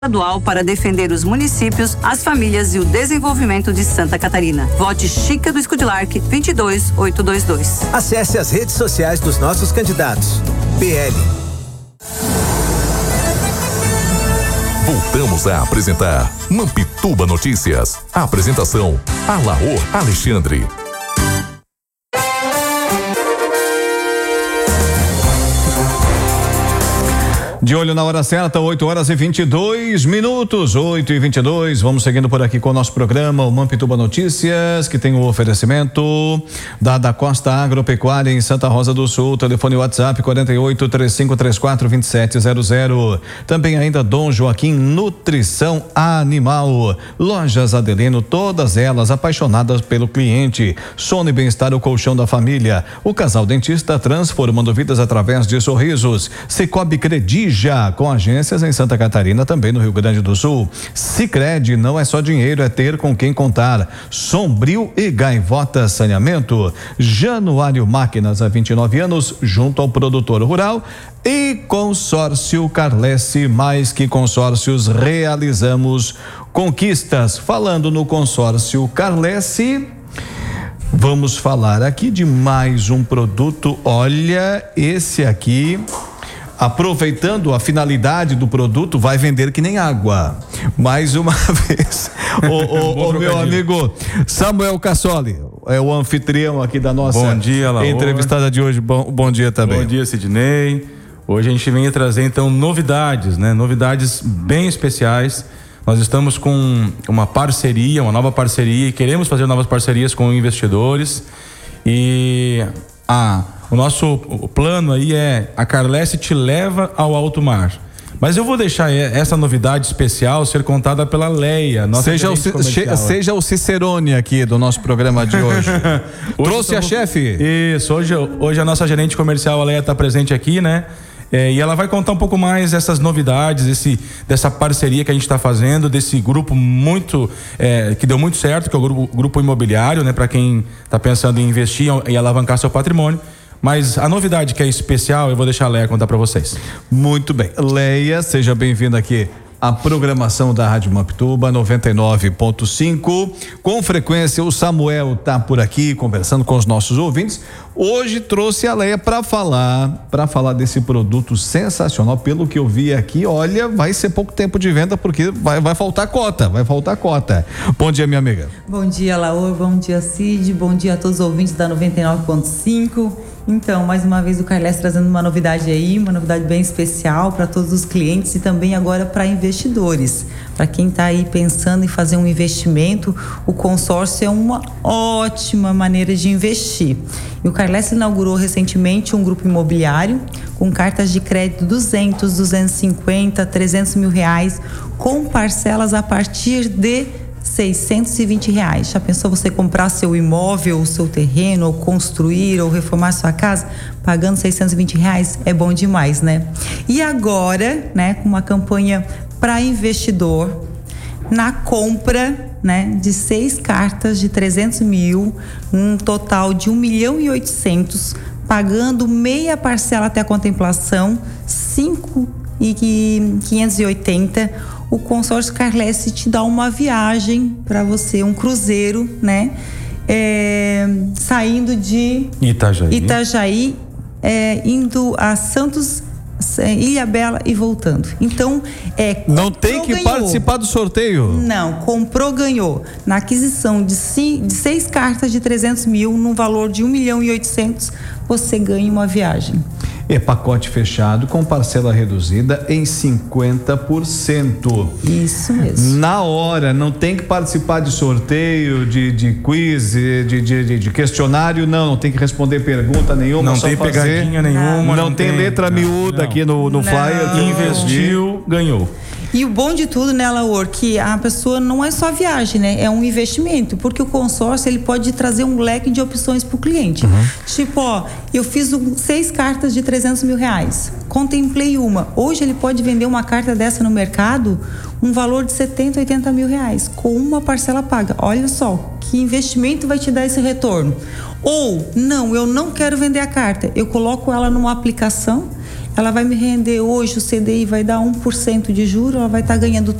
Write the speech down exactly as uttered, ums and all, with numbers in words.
estadual para defender os municípios, as famílias e o desenvolvimento de Santa Catarina. Vote Chica do Escudilarc vinte e dois mil oitocentos e vinte e dois. Acesse as redes sociais dos nossos candidatos. P L. Voltamos a apresentar Mampituba Notícias. A apresentação: Alaor Alexandre. De olho na hora certa, oito horas e vinte e dois minutos, oito e vinte e dois. Vamos seguindo por aqui com o nosso programa, o Mampituba Notícias, que tem o oferecimento da Da Costa Agropecuária em Santa Rosa do Sul. Telefone WhatsApp quarenta e oito, três cinco três quatro, vinte e sete zero zero. Também ainda Dom Joaquim Nutrição Animal. Lojas Adelino, todas elas apaixonadas pelo cliente. Sono e Bem-Estar, o colchão da família. O Casal Dentista, transformando vidas através de sorrisos. Cicobi Credi, já com agências em Santa Catarina, também no Rio Grande do Sul. Sicredi, não é só dinheiro, é ter com quem contar. Sombrio e Gaivota Saneamento. Januário Máquinas, há vinte e nove anos, junto ao produtor rural. E Consórcio Carlesse, mais que consórcios, realizamos conquistas. Falando no Consórcio Carlesse, vamos falar aqui de mais um produto. Olha, esse aqui, aproveitando a finalidade do produto, vai vender que nem água. Mais uma vez, o, o, o meu amigo Samuel Cassoli é o anfitrião aqui da nossa bom dia, Laura. Entrevistada de hoje. Bom, bom dia também. Bom dia, Sidney. Hoje a gente vem trazer então novidades, né? Novidades bem especiais. Nós estamos com uma parceria, uma nova parceria, e queremos fazer novas parcerias com investidores. E a O nosso plano aí é: a Carlesse te leva ao alto mar. Mas eu vou deixar essa novidade especial ser contada pela Leia, nossa seja o, comercial. Seja o Cicerone aqui do nosso programa de hoje. hoje Trouxe estamos... a chefe? Isso, hoje, hoje a nossa gerente comercial, a Leia, está presente aqui, né? É, e ela vai contar um pouco mais essas novidades, esse, dessa parceria que a gente está fazendo, desse grupo muito, é, que deu muito certo, que é o grupo, grupo imobiliário, né? Para quem está pensando em investir e alavancar seu patrimônio. Mas a novidade que é especial, eu vou deixar a Leia contar para vocês. Muito bem. Leia, seja bem-vinda aqui à programação da Rádio Mampituba noventa e nove ponto cinco. Com frequência, o Samuel tá por aqui conversando com os nossos ouvintes. Hoje trouxe a Leia para falar, para falar desse produto sensacional. Pelo que eu vi aqui, olha, vai ser pouco tempo de venda porque vai, vai faltar cota, vai faltar cota. Bom dia, minha amiga. Bom dia, Laor, bom dia, Cid, bom dia a todos os ouvintes da noventa e nove ponto cinco. Então, mais uma vez o Carlesse trazendo uma novidade aí, uma novidade bem especial para todos os clientes e também agora para investidores. Para quem está aí pensando em fazer um investimento, o consórcio é uma ótima maneira de investir. E o Carlesse inaugurou recentemente um grupo imobiliário com cartas de crédito duzentos, duzentos e cinquenta, trezentos mil reais, com parcelas a partir de seiscentos e vinte reais. Já pensou você comprar seu imóvel, o seu terreno, ou construir, ou reformar sua casa, pagando seiscentos e vinte reais? É bom demais, né? E agora, né, com uma campanha para investidor, na compra, né, de seis cartas de trezentos mil, um total de um milhão e oitocentos, pagando meia parcela até a contemplação, cinco e quinhentos e oitenta. O consórcio Carlesse te dá uma viagem para você, um cruzeiro, né? É, saindo de Itajaí, Itajaí é, indo a Santos, Ilhabela e voltando. Então, é. Não tem que ganhou. participar do sorteio? Não, comprou, ganhou. Na aquisição de, cinco, de seis cartas de trezentos mil, no valor de um milhão e oitocentos, você ganha uma viagem. É pacote fechado com parcela reduzida em cinquenta por cento. Isso mesmo. Na hora, não tem que participar de sorteio, de, de quiz, de, de, de, de questionário, não, não tem que responder pergunta nenhuma. Não só tem fazer, pegadinha nenhuma. Não, não não tem, tem letra não, miúda não. aqui no, no flyer. Investiu, ganhou. E o bom de tudo, né, Laor, que a pessoa não é só viagem, né? É um investimento, porque o consórcio, ele pode trazer um leque de opções para o cliente. Uhum. Tipo, ó, eu fiz um, seis cartas de trezentos mil reais, contemplei uma. Hoje ele pode vender uma carta dessa no mercado, um valor de setenta, oitenta mil reais, com uma parcela paga. Olha só, que investimento vai te dar esse retorno. Ou, não, eu não quero vender a carta, eu coloco ela numa aplicação, ela vai me render hoje, o C D I vai dar um por cento de juros, ela vai estar ganhando